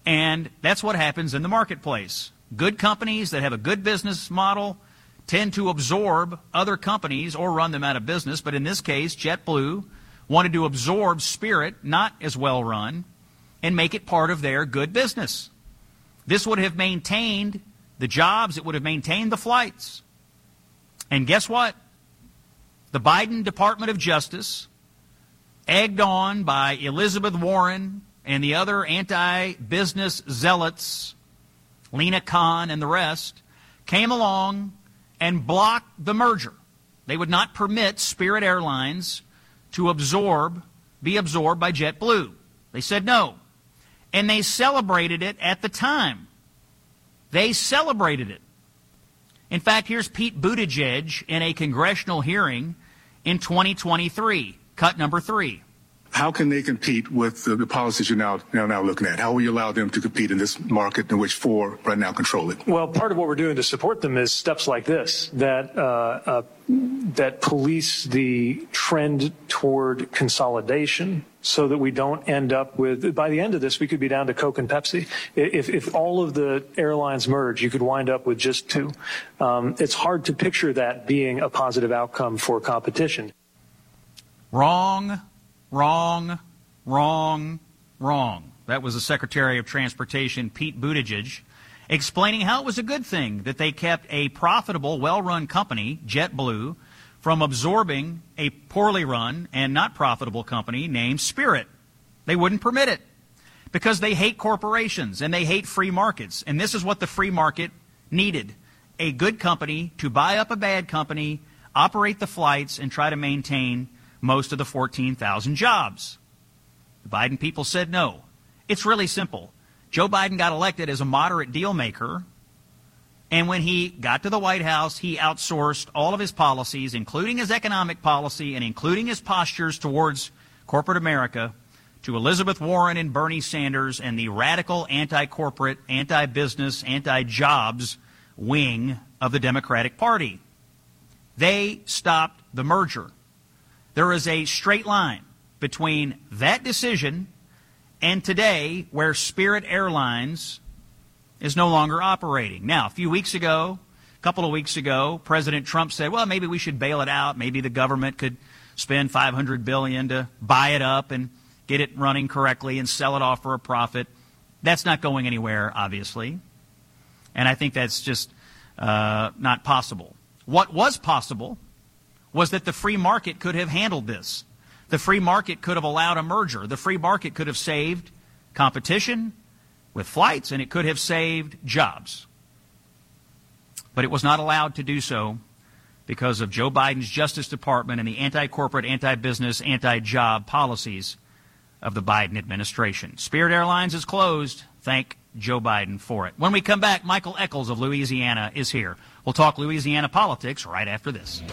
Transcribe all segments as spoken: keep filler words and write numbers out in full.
And that's what happens in the marketplace. Good companies that have a good business model tend to absorb other companies or run them out of business. But in this case, JetBlue wanted to absorb Spirit, not as well run, and make it part of their good business. This would have maintained the jobs. It would have maintained the flights. And guess what? The Biden Department of Justice, egged on by Elizabeth Warren and the other anti-business zealots, Lena Khan and the rest, came along and blocked the merger. They would not permit Spirit Airlines to absorb, be absorbed by JetBlue. They said no. And they celebrated it at the time. They celebrated it. In fact, here's Pete Buttigieg in a congressional hearing in twenty twenty-three, cut number three. How can they compete with the, the policies you're now, now now looking at? How will you allow them to compete in this market in which four right now control it? Well, part of what we're doing to support them is steps like this that uh, uh, that police the trend toward consolidation, so that we don't end up with, by the end of this, we could be down to Coke and Pepsi. If, if all of the airlines merge, you could wind up with just two. Um, it's hard to picture that being a positive outcome for competition. Wrong. Wrong, wrong, wrong. That was the Secretary of Transportation, Pete Buttigieg, explaining how it was a good thing that they kept a profitable, well-run company, JetBlue, from absorbing a poorly run and not profitable company named Spirit. They wouldn't permit it because they hate corporations and they hate free markets. And this is what the free market needed: a good company to buy up a bad company, operate the flights, and try to maintain most of the fourteen thousand jobs. The Biden people said no. It's really simple. Joe Biden got elected as a moderate deal maker, and when he got to the White House, he outsourced all of his policies, including his economic policy and including his postures towards corporate America, to Elizabeth Warren and Bernie Sanders and the radical anti-corporate, anti-business, anti-jobs wing of the Democratic Party. They stopped the merger. There is a straight line between that decision and today, where Spirit Airlines is no longer operating. Now, a few weeks ago, a couple of weeks ago, President Trump said, well, maybe we should bail it out. Maybe the government could spend five hundred billion dollars to buy it up and get it running correctly and sell it off for a profit. That's not going anywhere, obviously. And I think that's just uh, not possible. What was possible was that the free market could have handled this. The free market could have allowed a merger. The free market could have saved competition with flights, and it could have saved jobs. But it was not allowed to do so because of Joe Biden's Justice Department and the anti-corporate, anti-business, anti-job policies of the Biden administration. Spirit Airlines is closed. Thank Joe Biden for it. When we come back, Michael Eccles of Louisiana is here. We'll talk Louisiana politics right after this.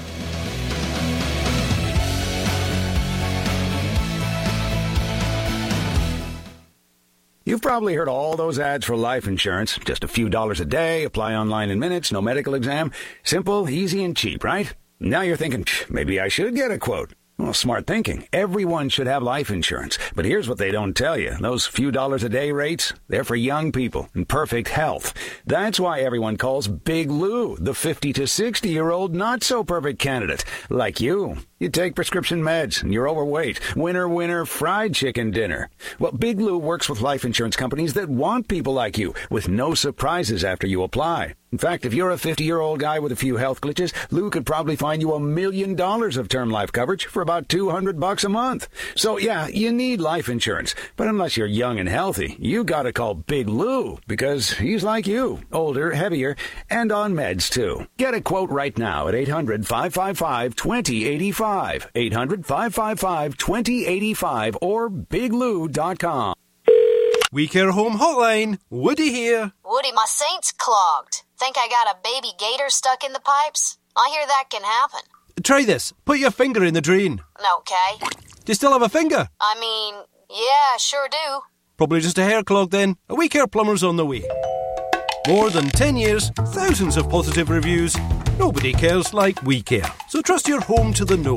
You've probably heard all those ads for life insurance. Just a few dollars a day, apply online in minutes, no medical exam. Simple, easy, and cheap, right? Now you're thinking, maybe I should get a quote. Well, smart thinking. Everyone should have life insurance. But here's what they don't tell you. Those few dollars a day rates, they're for young people in perfect health. That's why everyone calls Big Lou the fifty to sixty-year-old not-so-perfect candidate, like you. You take prescription meds, and you're overweight. Winner, winner, fried chicken dinner. Well, Big Lou works with life insurance companies that want people like you, with no surprises after you apply. In fact, if you're a fifty-year-old guy with a few health glitches, Lou could probably find you a million dollars of term life coverage for about two hundred bucks a month. So, yeah, you need life insurance. But unless you're young and healthy, you gotta call Big Lou, because he's like you, older, heavier, and on meds, too. Get a quote right now at eight hundred, five five five, two zero eight five, eight hundred, five five five, two zero eight five, or big lou dot com. We Care Home Hotline, Woody here. Woody, my Saint's clogged. Think I got a baby gator stuck in the pipes? I hear that can happen. Try this. Put your finger in the drain. Okay. Do you still have a finger? I mean, yeah, sure do. Probably just a hair clog then. A We Care plumber's on the way. More than ten years, thousands of positive reviews. Nobody cares like we care. So trust your home to the know and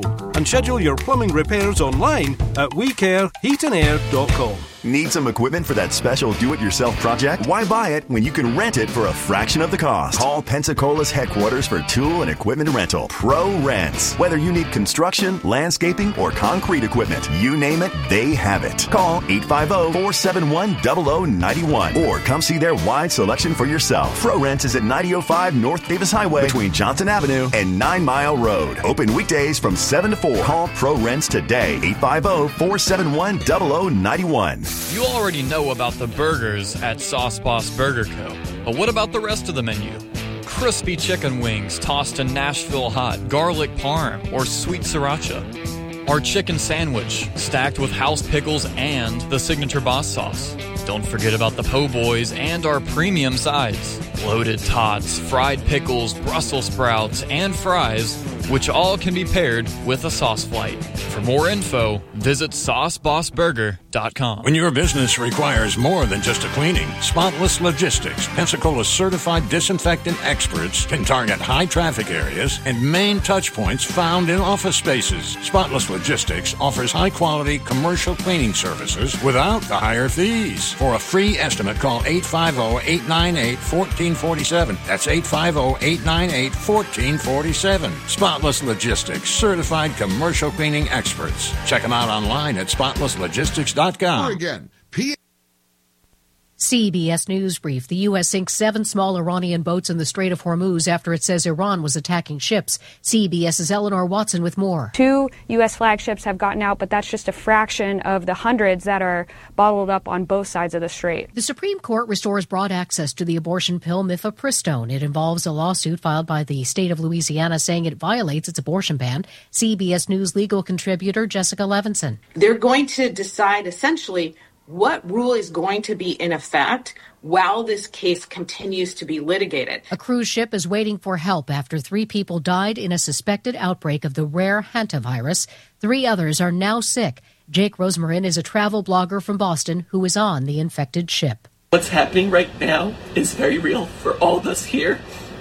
and schedule your plumbing repairs online at we care heat and air dot com. Need some equipment for that special do-it-yourself project? Why buy it when you can rent it for a fraction of the cost? Call Pensacola's headquarters for tool and equipment rental. Pro Rents. Whether you need construction, landscaping, or concrete equipment, you name it, they have it. Call eight five zero, four seven one, zero zero nine one or come see their wide selection for yourself. Pro Rents is at ninety oh five North Davis Highway between Johnson Avenue and Nine Mile Road. Open weekdays from seven to four. Call Pro Rents today. eight five zero, four seven one, zero zero nine one. You already know about the burgers at Sauce Boss Burger Co. But what about the rest of the menu? Crispy chicken wings tossed in Nashville hot, garlic parm, or sweet sriracha. Our chicken sandwich stacked with house pickles and the signature boss sauce. Don't forget about the po' boys and our premium sides. Loaded tots, fried pickles, Brussels sprouts, and fries, which all can be paired with a sauce flight. For more info, visit sauce boss burger dot com. When your business requires more than just a cleaning, Spotless Logistics, Pensacola's certified disinfectant experts, can target high traffic areas and main touch points found in office spaces. Spotless Logistics offers high-quality commercial cleaning services without the higher fees. For a free estimate, call eight five zero, eight nine eight, one four four seven. That's eight five zero, eight nine eight, one four four seven. Spotless Logistics, certified commercial cleaning experts. Check them out online at spotless logistics dot com. Again, P- C B S News Brief. The U S sinks seven small Iranian boats in the Strait of Hormuz after it says Iran was attacking ships. CBS's Eleanor Watson with more. Two U S flagships have gotten out, but that's just a fraction of the hundreds that are bottled up on both sides of the strait. The Supreme Court restores broad access to the abortion pill mifepristone. It involves a lawsuit filed by the state of Louisiana saying it violates its abortion ban. C B S News legal contributor Jessica Levinson. They're going to decide essentially what rule is going to be in effect while this case continues to be litigated. A cruise ship is waiting for help after three people died in a suspected outbreak of the rare hantavirus. Three others are now sick. Jake Rosemarin is a travel blogger from Boston who is on the infected ship. What's happening right now is very real for all of us here.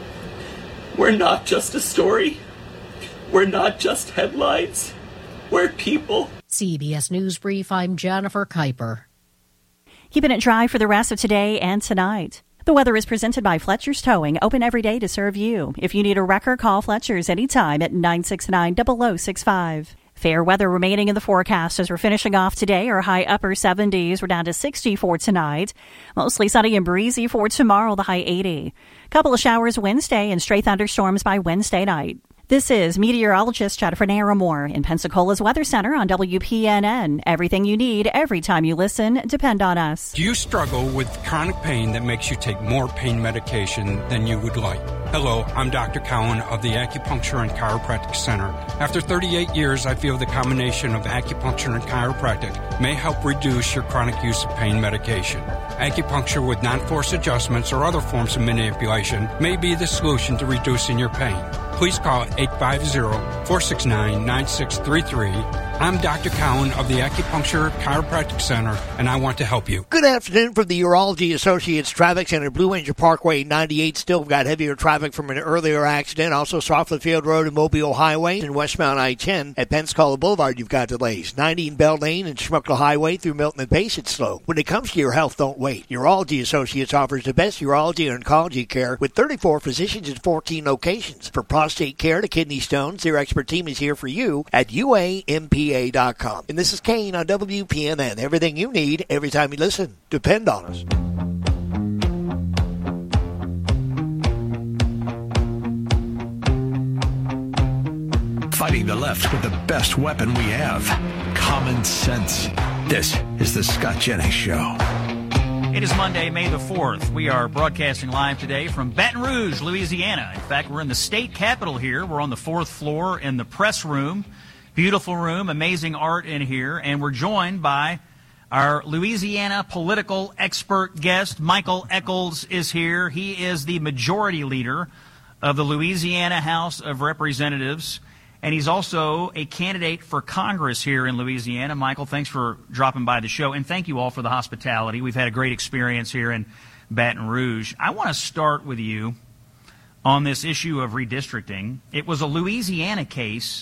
We're not just a story. We're not just headlines. We're people. C B S News Brief, I'm Jennifer Kuiper. Keeping it dry for the rest of today and tonight. The weather is presented by Fletcher's Towing, open every day to serve you. If you need a wrecker, call Fletcher's anytime at nine six nine, zero zero six five. Fair weather remaining in the forecast as we're finishing off today. Our high upper seventies. We're down to sixty for tonight. Mostly sunny and breezy for tomorrow, the high eighty. Couple of showers Wednesday and stray thunderstorms by Wednesday night. This is meteorologist Jennifer Naramore in Pensacola's Weather Center on W P N N. Everything you need, every time you listen, depend on us. Do you struggle with chronic pain that makes you take more pain medication than you would like? Hello, I'm Doctor Cowan of the Acupuncture and Chiropractic Center. After thirty-eight years, I feel the combination of acupuncture and chiropractic may help reduce your chronic use of pain medication. Acupuncture with non-force adjustments or other forms of manipulation may be the solution to reducing your pain. Please call eight five zero, four six nine, nine six three three. I'm Doctor Cowan of the Acupuncture Chiropractic Center, and I want to help you. Good afternoon from the Urology Associates Traffic Center. Blue Ranger Parkway ninety-eight still got heavier traffic from an earlier accident. Also, Softland Field Road and Mobile Highway and westbound I ten. At Pensacola Boulevard, you've got delays. ninety in Bell Lane and Schmuckle Highway through Milton and Pace, it's slow. When it comes to your health, don't wait. Urology Associates offers the best urology and oncology care with thirty-four physicians in fourteen locations. For prostate care to kidney stones, their expert team is here for you at U A M P A dot com. And this is Kane on W P N N. Everything you need, every time you listen. Depend on us. Fighting the left with the best weapon we have, common sense. This is the Scott Jennings Show. It is Monday, May the fourth. We are broadcasting live today from Baton Rouge, Louisiana. In fact, we're in the state capitol here. We're on the fourth floor in the press room. Beautiful room, amazing art in here. And we're joined by our Louisiana political expert guest. Michael Echols is here. He is the majority leader of the Louisiana House of Representatives. And he's also a candidate for Congress here in Louisiana. Michael, thanks for dropping by the show. And thank you all for the hospitality. We've had a great experience here in Baton Rouge. I want to start with you on this issue of redistricting. It was a Louisiana case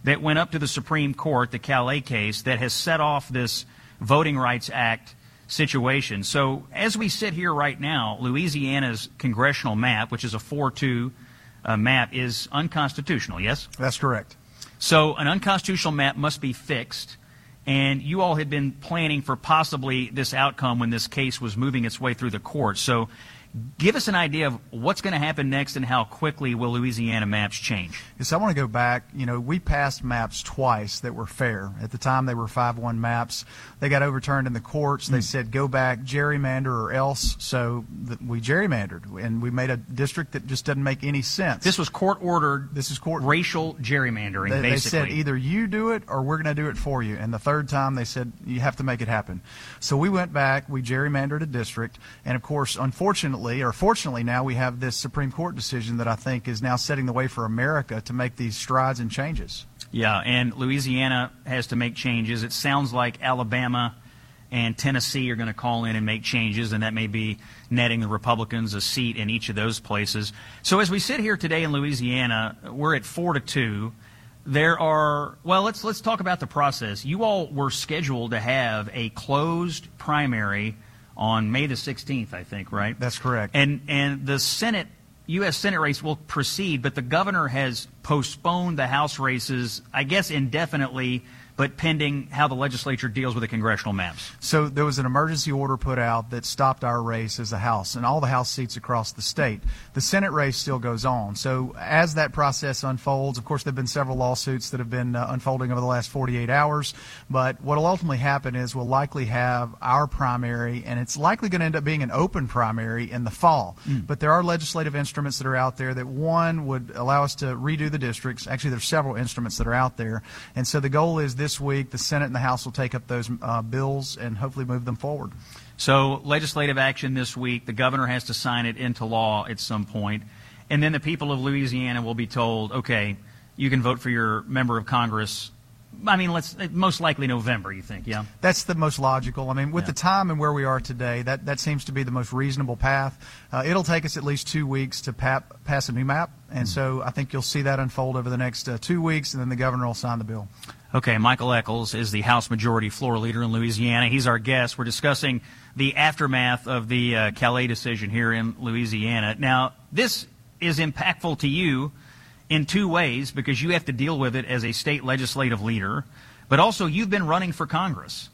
that went up to the Supreme Court, the Calais case, that has set off this Voting Rights Act situation. So as we sit here right now, Louisiana's congressional map, which is a four two uh, map, is unconstitutional, yes? That's correct. So an unconstitutional map must be fixed, and you all had been planning for possibly this outcome when this case was moving its way through the courts. So give us an idea of what's going to happen next and how quickly will Louisiana maps change. Yes, I want to go back. You know, we passed maps twice that were fair. At the time, they were five one maps. They got overturned in the courts. They mm. said go back, gerrymander or else. So th- we gerrymandered, and we made a district that just doesn't make any sense. This was court-ordered This is court racial gerrymandering, they, basically. They said either you do it or we're going to do it for you. And the third time, they said you have to make it happen. So we went back, we gerrymandered a district, and, of course, unfortunately, or fortunately now we have this Supreme Court decision that I think is now setting the way for America to make these strides and changes. Yeah, and Louisiana has to make changes. It sounds like Alabama and Tennessee are going to call in and make changes, and that may be netting the Republicans a seat in each of those places. So as we sit here today in Louisiana, we're at four to two. There are, well, let's let's talk about the process. You all were scheduled to have a closed primary on May the sixteenth, I think, right? That's correct. And and the Senate, U S Senate race will proceed, but the governor has postponed the House races, I guess indefinitely, but pending how the legislature deals with the congressional maps. So there was an emergency order put out that stopped our race as a House and all the House seats across the state. The Senate race still goes on. So as that process unfolds, of course, there have been several lawsuits that have been uh, unfolding over the last forty-eight hours. But what will ultimately happen is we'll likely have our primary, and it's likely going to end up being an open primary in the fall. Mm. But there are legislative instruments that are out there that, one, would allow us to redo the districts. Actually, there's several instruments that are out there. And so the goal is this week the Senate and the House will take up those uh, bills and hopefully move them forward. So legislative action this week. The governor has to sign it into law at some point. And then the people of Louisiana will be told, okay, you can vote for your member of Congress. I mean, let's most likely November, you think, yeah? That's the most logical. I mean, with yeah. the time and where we are today, that, that seems to be the most reasonable path. Uh, it'll take us at least two weeks to pap, pass a new map, and mm-hmm. so I think you'll see that unfold over the next uh, two weeks, and then the governor will sign the bill. Okay, Michael Echols is the House Majority Floor Leader in Louisiana. He's our guest. We're discussing the aftermath of the uh, Calais decision here in Louisiana. Now, this is impactful to you in two ways, because you have to deal with it as a state legislative leader, but also you've been running for Congress,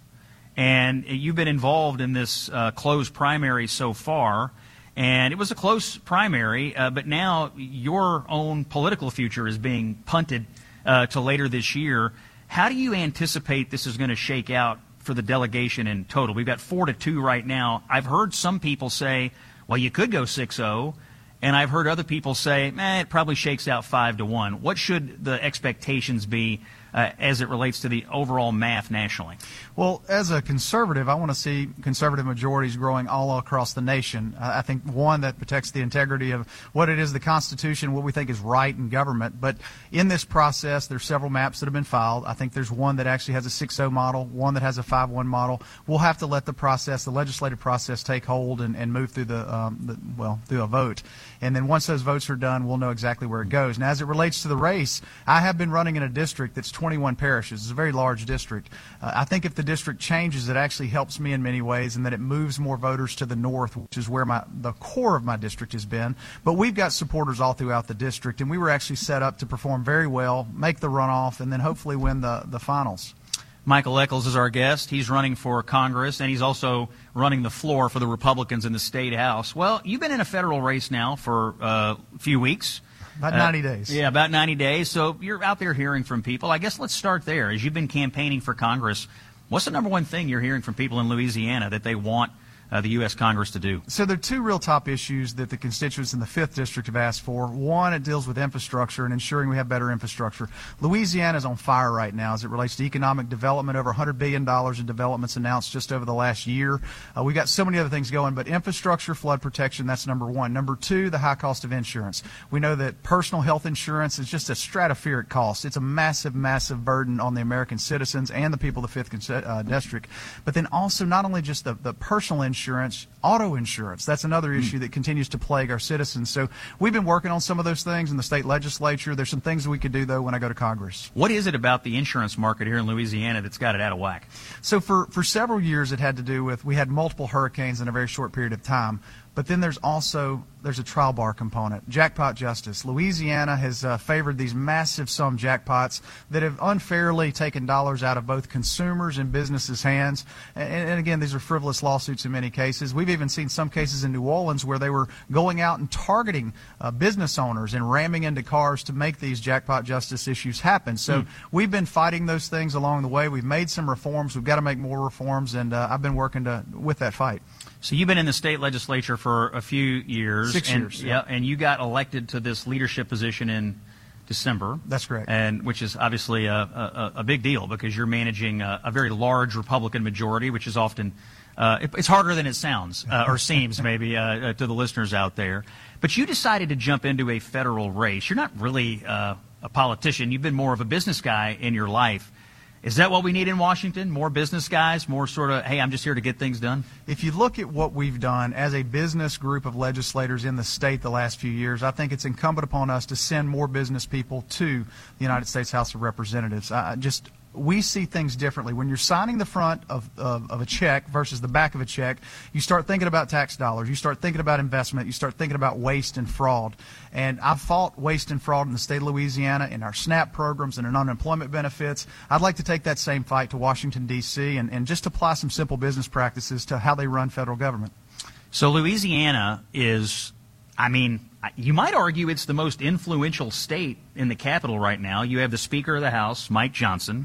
and you've been involved in this uh, closed primary so far, and it was a close primary, uh, but now your own political future is being punted uh, to later this year. How do you anticipate this is going to shake out for the delegation in total? We've got four to two right now. I've heard some people say, well, you could go six oh. And I've heard other people say, eh, it probably shakes out five to one. What should the expectations be uh, as it relates to the overall math nationally? Well, as a conservative, I want to see conservative majorities growing all across the nation. Uh, I think, one, that protects the integrity of what it is, the Constitution, what we think is right in government. But in this process, there's several maps that have been filed. I think there's one that actually has a six oh model, one that has a five one model. We'll have to let the process, the legislative process, take hold and, and move through the, um, the, well, through a vote. And then once those votes are done, we'll know exactly where it goes. Now, as it relates to the race, I have been running in a district that's twenty-one parishes. It's a very large district. Uh, I think if the district changes, it actually helps me in many ways, and that it moves more voters to the north, which is where my the core of my district has been. But we've got supporters all throughout the district, and we were actually set up to perform very well, make the runoff, and then hopefully win the, the finals. Michael Echols is our guest. He's running for Congress, and he's also running the floor for the Republicans in the State House. Well, you've been in a federal race now for uh, a few weeks. About ninety days. Uh, yeah, about ninety days. So you're out there hearing from people. I guess let's start there. As you've been campaigning for Congress, what's the number one thing you're hearing from people in Louisiana that they want Uh, the U S Congress to do? So there are two real top issues that the constituents in the fifth District have asked for. One, it deals with infrastructure and ensuring we have better infrastructure. Louisiana is on fire right now as it relates to economic development. Over one hundred billion dollars in developments announced just over the last year. Uh, we've got so many other things going, but infrastructure, flood protection, that's number one. Number two, the high cost of insurance. We know that personal health insurance is just a stratospheric cost. It's a massive, massive burden on the American citizens and the people of the fifth uh, District. But then also not only just the, the personal insurance, insurance, auto insurance. That's another issue that continues to plague our citizens. So we've been working on some of those things in the state legislature. There's some things that we could do, though, when I go to Congress. What is it about the insurance market here in Louisiana that's got it out of whack? So for, for several years, it had to do with, we had multiple hurricanes in a very short period of time. But then there's also, there's a trial bar component, jackpot justice. Louisiana has uh, favored these massive sum jackpots that have unfairly taken dollars out of both consumers and businesses' hands. And, and again, these are frivolous lawsuits in many cases. We've even seen some cases in New Orleans where they were going out and targeting uh, business owners and ramming into cars to make these jackpot justice issues happen. So mm. we've been fighting those things along the way. We've made some reforms. We've got to make more reforms, and uh, I've been working to, with that fight. So you've been in the state legislature for a few years. Six and, years. Yeah, and you got elected to this leadership position in December. That's correct. And which is obviously a, a, a big deal because you're managing a, a very large Republican majority, which is often uh, it, it's harder than it sounds uh, or seems maybe uh, to the listeners out there. But you decided to jump into a federal race. You're not really uh, a politician. You've been more of a business guy in your life. Is that what we need in Washington? More business guys? More sort of, hey, I'm just here to get things done? If you look at what we've done as a business group of legislators in the state the last few years, I think it's incumbent upon us to send more business people to the United States House of Representatives. I just we see things differently. When you're signing the front of, of, of a check versus the back of a check, you start thinking about tax dollars. You start thinking about investment. You start thinking about waste and fraud. And I've fought waste and fraud in the state of Louisiana in our SNAP programs and in unemployment benefits. I'd like to take that same fight to Washington, D C, and, and just apply some simple business practices to how they run federal government. So Louisiana is, I mean, you might argue it's the most influential state in the Capitol right now. You have the Speaker of the House, Mike Johnson.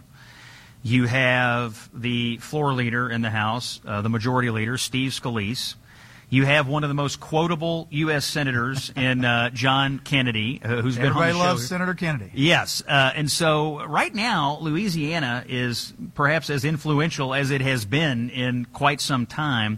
You have the floor leader in the House, uh, the majority leader, Steve Scalise. You have one of the most quotable U S senators in uh, John Kennedy, uh, who's been on the show. Everybody loves Senator Kennedy. Yes. Uh, and so right now, Louisiana is perhaps as influential as it has been in quite some time.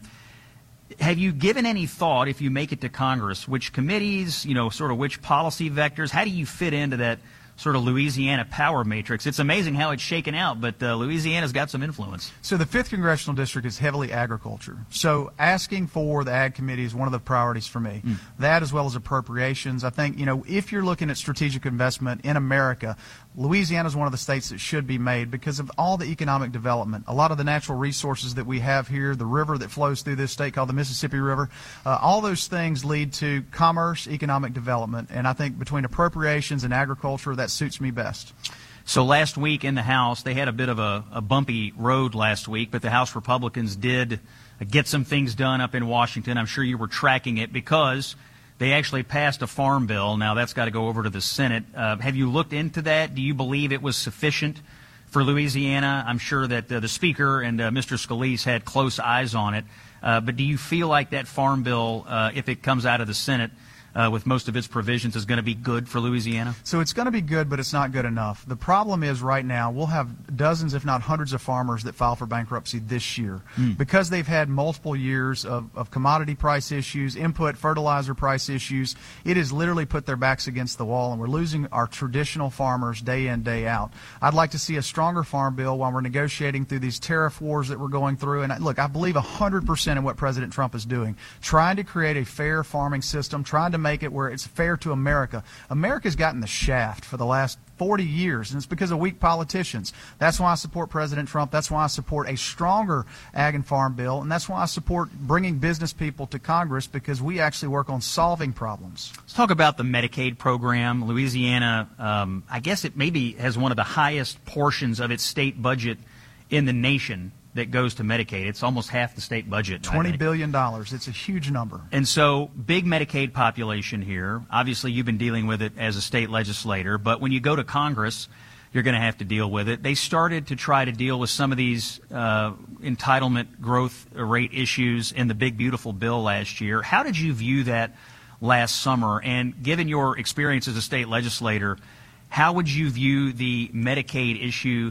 Have you given any thought, if you make it to Congress, which committees, you know, sort of which policy vectors, how do you fit into that sort of Louisiana power matrix? It's amazing how it's shaken out, but uh, Louisiana's got some influence. So the fifth Congressional District is heavily agriculture. So asking for the Ag Committee is one of the priorities for me. Mm. That as well as appropriations. I think, you know, if you're looking at strategic investment in America, Louisiana is one of the states that should be made because of all the economic development. A lot of the natural resources that we have here, the river that flows through this state called the Mississippi River, uh, all those things lead to commerce, economic development. And I think between appropriations and agriculture, that suits me best. So last week in the House, they had a bit of a, a bumpy road last week, but the House Republicans did get some things done up in Washington. I'm sure you were tracking it because they actually passed a farm bill. Now that's got to go over to the Senate. Uh, have you looked into that? Do you believe it was sufficient for Louisiana? I'm sure that uh, the Speaker and uh, Mister Scalise had close eyes on it. Uh, but do you feel like that farm bill, uh, if it comes out of the Senate, Uh, with most of its provisions, is going to be good for Louisiana? So it's going to be good, but it's not good enough. The problem is right now we'll have dozens, if not hundreds of farmers that file for bankruptcy this year mm. because they've had multiple years of, of commodity price issues, input, fertilizer price issues. It has literally put their backs against the wall, and we're losing our traditional farmers day in, day out. I'd like to see a stronger farm bill while we're negotiating through these tariff wars that we're going through. And look, I believe one hundred percent in what President Trump is doing, trying to create a fair farming system, trying to make it where it's fair to America. America's gotten the shaft for the last forty years, and it's because of weak politicians. That's why I support President Trump. That's why I support a stronger ag and farm bill, and that's why I support bringing business people to Congress, because we actually work on solving problems. Let's talk about the Medicaid program. Louisiana, um, I guess it maybe has one of the highest portions of its state budget in the nation that goes to Medicaid. It's almost half the state budget. twenty billion dollars. It's a huge number. And so, big Medicaid population here. Obviously, you've been dealing with it as a state legislator, but when you go to Congress, you're going to have to deal with it. They started to try to deal with some of these uh, entitlement growth rate issues in the Big Beautiful Bill last year. How did you view that last summer? And given your experience as a state legislator, how would you view the Medicaid issue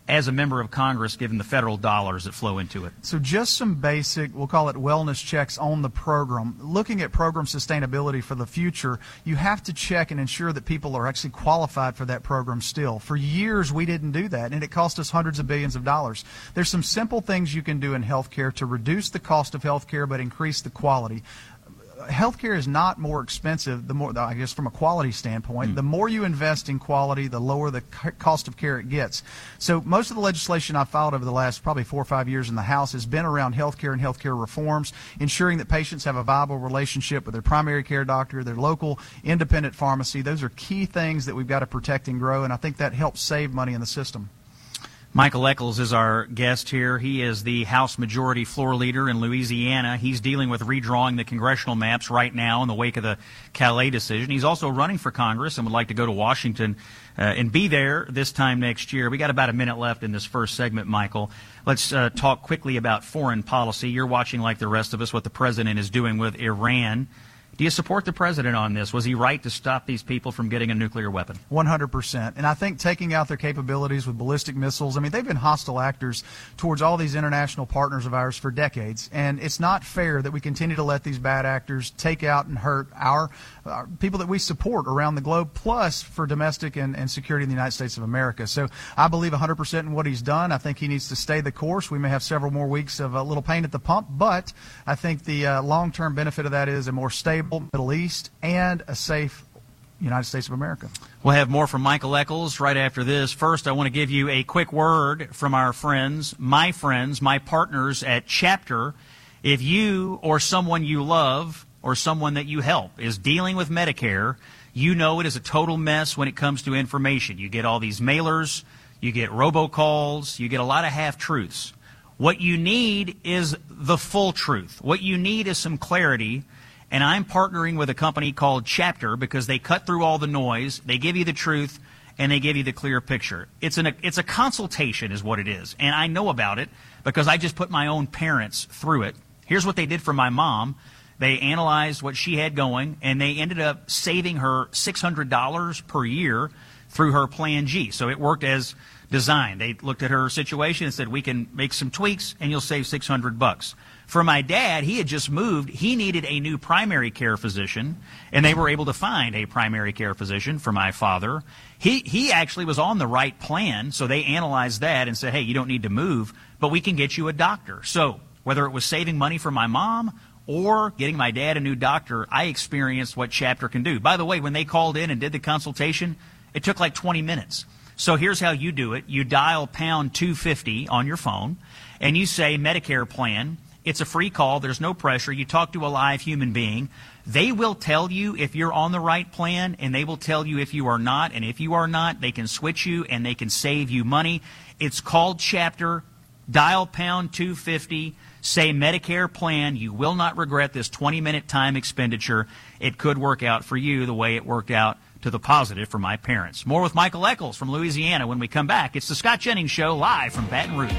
as a member of Congress, given the federal dollars that flow into it? So just some basic, we'll call it wellness checks on the program. Looking at program sustainability for the future, you have to check and ensure that people are actually qualified for that program still. For years, we didn't do that, and it cost us hundreds of billions of dollars. There's some simple things you can do in healthcare to reduce the cost of healthcare but increase the quality. Healthcare is not more expensive, the more, I guess, from a quality standpoint. Mm. The more you invest in quality, the lower the cost of care it gets. So most of the legislation I've filed over the last probably four or five years in the House has been around healthcare and healthcare reforms, ensuring that patients have a viable relationship with their primary care doctor, their local independent pharmacy. Those are key things that we've got to protect and grow, and I think that helps save money in the system. Michael Echols is our guest here. He is the House Majority Floor Leader in Louisiana. He's dealing with redrawing the congressional maps right now in the wake of the Calais decision. He's also running for Congress and would like to go to Washington uh, and be there this time next year. We got about a minute left in this first segment, Michael. Let's uh, talk quickly about foreign policy. You're watching, like the rest of us, what the president is doing with Iran. Do you support the president on this? Was he right to stop these people from getting a nuclear weapon? one hundred percent. And I think taking out their capabilities with ballistic missiles, I mean, they've been hostile actors towards all these international partners of ours for decades. And it's not fair that we continue to let these bad actors take out and hurt our, our people that we support around the globe, plus for domestic and, and security in the United States of America. So I believe one hundred percent in what he's done. I think he needs to stay the course. We may have several more weeks of a little pain at the pump, but I think the uh, long-term benefit of that is a more stable Middle East and a safe United States of America. We'll have more from Michael Echols right after this. First, I want to give you a quick word from our friends, my friends, my partners at Chapter. If you or someone you love or someone that you help is dealing with Medicare, you know it is a total mess when it comes to information. You get all these mailers, you get robocalls, you get a lot of half-truths. What you need is the full truth. What you need is some clarity. And I'm partnering with a company called Chapter because they cut through all the noise, they give you the truth, and they give you the clear picture. It's an it's a consultation is what it is. And I know about it because I just put my own parents through it. Here's what they did for my mom. They analyzed what she had going, and they ended up saving her six hundred dollars per year through her Plan G. So it worked as designed. They looked at her situation and said, we can make some tweaks, and you'll save six hundred bucks. For my dad, he had just moved. He needed a new primary care physician, and they were able to find a primary care physician for my father. He he actually was on the right plan, so they analyzed that and said, hey, you don't need to move, but we can get you a doctor. So whether it was saving money for my mom or getting my dad a new doctor, I experienced what Chapter can do. By the way, when they called in and did the consultation, it took like twenty minutes. So here's how you do it. You dial pound two fifty on your phone, and you say Medicare plan. It's a free call. There's no pressure. You talk to a live human being. They will tell you if you're on the right plan, and they will tell you if you are not. And if you are not, they can switch you, and they can save you money. It's called Chapter. Dial pound two fifty. Say Medicare plan. You will not regret this twenty-minute time expenditure. It could work out for you the way it worked out to the positive for my parents. More with Michael Echols from Louisiana when we come back. It's the Scott Jennings Show live from Baton Rouge.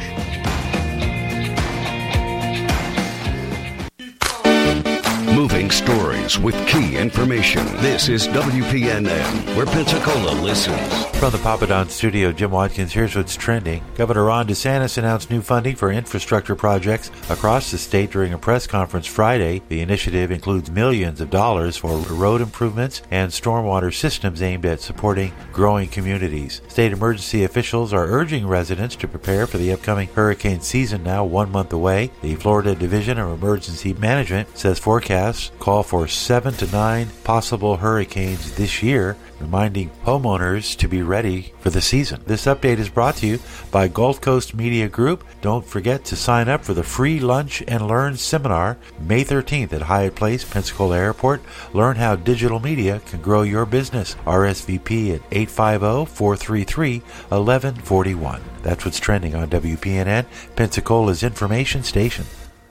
Moving stories with key information. This is W P N N, where Pensacola listens. From the Papa Don studio, Jim Watkins, here's what's trending. Governor Ron DeSantis announced new funding for infrastructure projects across the state during a press conference Friday. The initiative includes millions of dollars for road improvements and stormwater systems aimed at supporting growing communities. State emergency officials are urging residents to prepare for the upcoming hurricane season, now one month away. The Florida Division of Emergency Management says forecasts call for seven to nine possible hurricanes this year, reminding homeowners to be ready for the season. This update is brought to you by Gulf Coast Media Group. Don't forget to sign up for the free Lunch and Learn seminar May thirteenth at Hyatt Place, Pensacola Airport. Learn how digital media can grow your business. R S V P at eight five zero, four three three, one one four one. That's what's trending on W P N N, Pensacola's information station.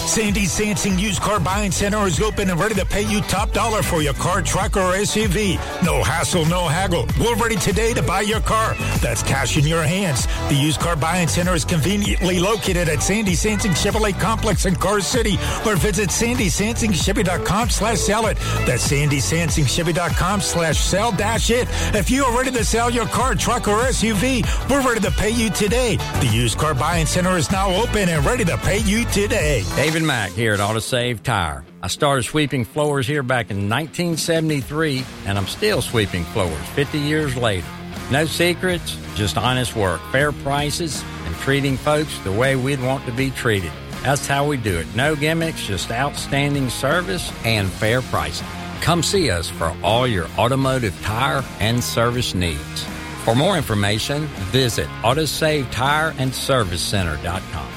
Sandy Sansing Used Car Buying Center is open and ready to pay you top dollar for your car, truck, or S U V. No hassle, no haggle. We're ready today to buy your car. That's cash in your hands. The Used Car Buying Center is conveniently located at Sandy Sansing Chevrolet Complex in Car City, or visit sandy sansing chevy dot com slash sell it. That's sandy sansing chevy dot com slash sell dash it. If you are ready to sell your car, truck, or S U V, we're ready to pay you today. The Used Car Buying Center is now open and ready to pay you today. David Mack here at AutoSave Tire. I started sweeping floors here back in nineteen seventy-three, and I'm still sweeping floors fifty years later. No secrets, just honest work, fair prices, and treating folks the way we'd want to be treated. That's how we do it. No gimmicks, just outstanding service and fair pricing. Come see us for all your automotive tire and service needs. For more information, visit autosave tire and service center dot com.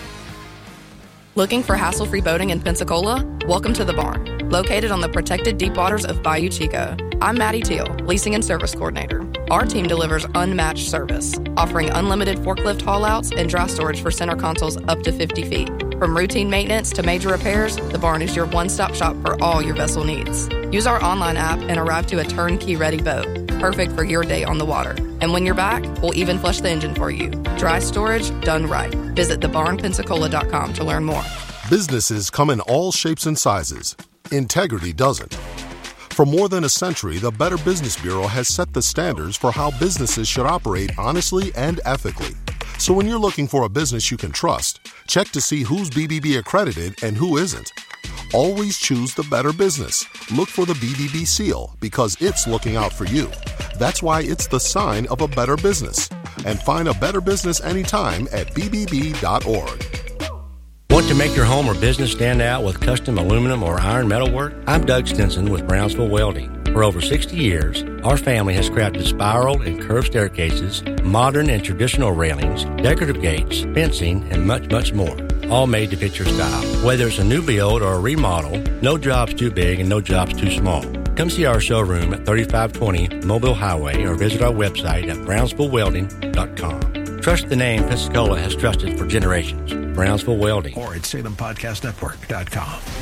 Looking for hassle-free boating in Pensacola? Welcome to The Barn, located on the protected deep waters of Bayou Chico. I'm Maddie Teal, Leasing and Service Coordinator. Our team delivers unmatched service, offering unlimited forklift haul-outs and dry storage for center consoles up to fifty feet. From routine maintenance to major repairs, The Barn is your one-stop shop for all your vessel needs. Use our online app and arrive to a turnkey-ready boat, perfect for your day on the water. And when you're back, we'll even flush the engine for you. Dry storage done right. Visit the barn pensacola dot com to learn more. Businesses come in all shapes and sizes. Integrity doesn't. For more than a century, the Better Business Bureau has set the standards for how businesses should operate honestly and ethically. So when you're looking for a business you can trust, check to see who's B B B accredited and who isn't. Always choose the better business. Look for the B B B seal because it's looking out for you. That's why it's the sign of a better business. And find a better business anytime at b b b dot org. Want to make your home or business stand out with custom aluminum or iron metal work? I'm Doug Stinson with Brownsville Welding. For over sixty years, our family has crafted spiral and curved staircases, modern and traditional railings, decorative gates, fencing, and much, much more. All made to fit your style. Whether it's a new build or a remodel, no job's too big and no job's too small. Come see our showroom at thirty-five twenty Mobile Highway or visit our website at brownsville welding dot com. Trust the name Pensacola has trusted for generations. Brownsville Welding. Or at salem podcast network dot com.